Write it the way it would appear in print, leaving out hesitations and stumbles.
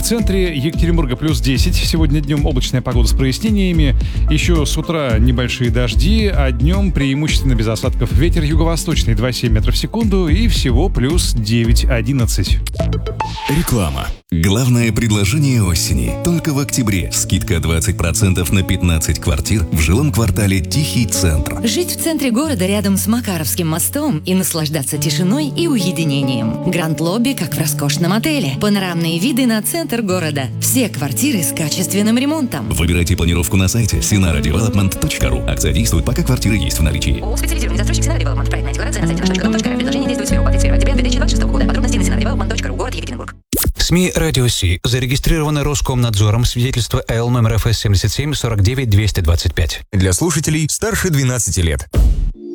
В центре Екатеринбурга плюс 10. Сегодня днем облачная погода с прояснениями. Еще с утра небольшие дожди, а днем преимущественно без осадков. Ветер юго-восточный 2,7 метров в секунду и всего плюс 9-11. Реклама. Главное предложение осени. Только в октябре скидка 20% на 15 квартир в жилом квартале «Тихий центр». Жить в центре города рядом с Макаровским мостом и наслаждаться тишиной и уединением. Гранд-лобби, как в роскошном отеле. Панорамные виды на центр города. Все квартиры с качественным ремонтом. Выбирайте планировку на сайте sinaradevelopment.ru. Акция действует, пока квартиры есть в наличии. Специализированный застройщик Sinara Development. Проектная декларация на сайте nаш.ru. Предложение действует с 1 октября 2026 года. Подробности на sinaradevelopment.ru. Город Екатеринбург. СМИ «Радио Си» зарегистрированы Роскомнадзором, свидетельство АЛ номер ФС 77 49 225. Для слушателей старше 12 лет.